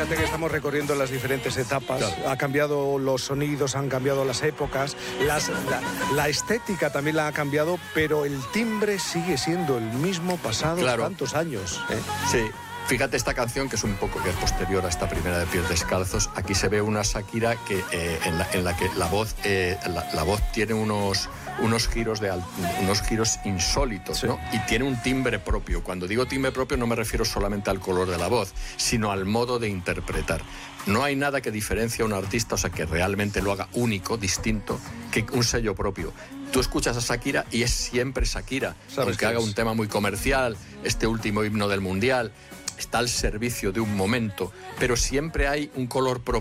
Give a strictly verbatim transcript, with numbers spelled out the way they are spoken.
fíjate que estamos recorriendo las diferentes etapas. Claro. Ha cambiado los sonidos, han cambiado las épocas, las, la, la estética también la ha cambiado, pero el timbre sigue siendo el mismo pasados Claro. tantos años. ¿eh? Sí. Fíjate esta canción, que es un poco que es posterior a esta primera de Pies Descalzos. Aquí se ve una Shakira que, eh, en, la, en la que la voz, eh, la, la voz tiene unos, unos, giros de, unos giros insólitos, sí. ¿no? Y tiene un timbre propio. Cuando digo timbre propio no me refiero solamente al color de la voz, sino al modo de interpretar. No hay nada que diferencie a un artista, o sea, que realmente lo haga único, distinto, que un sello propio. Tú escuchas a Shakira y es siempre Shakira, aunque haga un tema muy comercial, este último himno del Mundial, está al servicio de un momento, pero siempre hay un color propio.